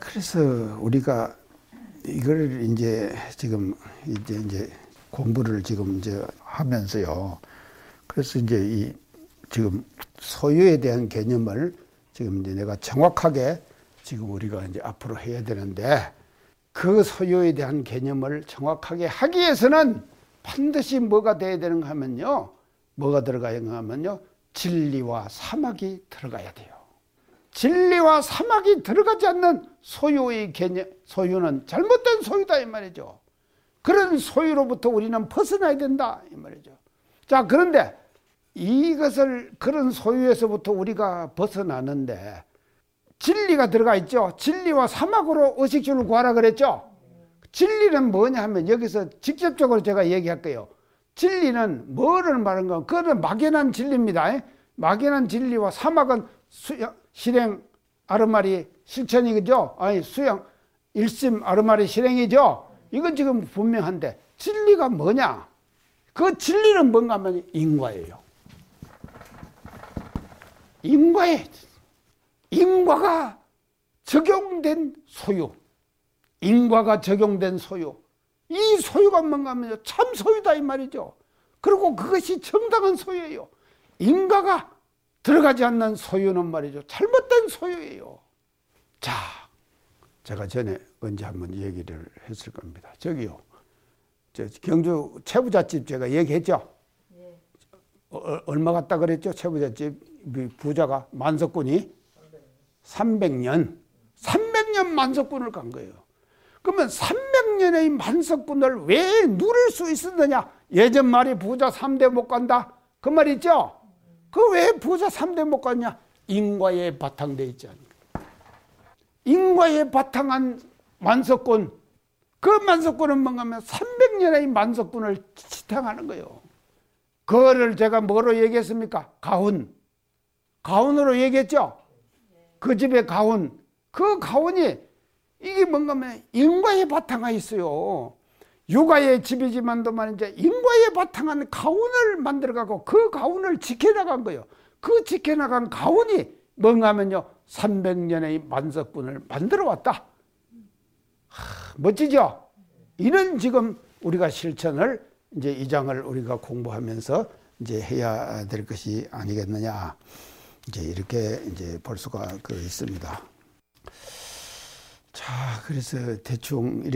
그래서 우리가 이걸 이제 지금 이제 공부를 지금 이제 하면서요. 그래서 이제 이 지금 소유에 대한 개념을 지금 이제 내가 정확하게 지금 우리가 이제 앞으로 해야 되는데, 그 소유에 대한 개념을 정확하게 하기 위해서는 반드시 뭐가 돼야 되는가 하면요. 뭐가 들어가야 하면요. 진리와 사막이 들어가야 돼요. 진리와 사막이 들어가지 않는 소유의 개념, 소유는 잘못된 소유다 이 말이죠. 그런 소유로부터 우리는 벗어나야 된다 이 말이죠. 자, 그런데 이것을 그런 소유에서부터 우리가 벗어나는데 진리가 들어가 있죠. 진리와 사막으로 의식주를 구하라 그랬죠. 진리는 뭐냐 하면 여기서 직접적으로 제가 얘기할 거예요. 진리는 뭐를 말하는 건 그건 막연한 진리입니다. 막연한 진리와 사막은 실행 아르마리 실천이죠. 아니 수양 일심 아르마리 실행이죠. 이건 지금 분명한데 진리가 뭐냐? 그 진리는 뭔가 하면 인과예요. 인과가 적용된 소유. 인과가 적용된 소유. 이 소유가 뭔가 하면 참 소유다 이 말이죠. 그리고 그것이 정당한 소유예요. 인과가 들어가지 않는 소유는 말이죠. 잘못된 소유예요. 자, 제가 전에 언제 한번 얘기를 했을 겁니다. 저기요. 저 경주 채부잣집 제가 얘기했죠? 예. 얼마 갔다 그랬죠? 채부잣집 부자가 만석군이 300년 만석군을 간 거예요. 그러면 300년의 만석군을 왜 누릴 수 있었느냐? 예전 말이 부자 3대 못 간다. 그 말 있죠? 그 왜 부자 3대 못 갔냐? 인과에 바탕되어 있지 않습니까? 인과에 바탕한 만석군. 그 만석군은 뭔가 하면 300년의 만석군을 지탱하는 거예요. 그거를 제가 뭐로 얘기했습니까? 가훈으로 얘기했죠? 그 집의 가훈. 그 가훈이 이게 뭔가 하면 인과에 바탕하여 있어요. 육아의 집이지만도 말이죠. 인과에 바탕한 가훈을 만들어가고 그 가훈을 지켜나간 거예요. 그 지켜나간 가훈이 뭔가 하면요. 300년의 만석군을 만들어 왔다. 멋지죠? 이런 지금 우리가 실천을 이제 이 장을 우리가 공부하면서 이제 해야 될 것이 아니겠느냐. 이제 이렇게 이제 볼 수가 있습니다. 자, 그래서 대충